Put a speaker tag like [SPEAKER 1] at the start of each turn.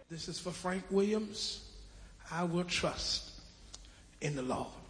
[SPEAKER 1] This is for Frank Williams. I will trust in the Lord.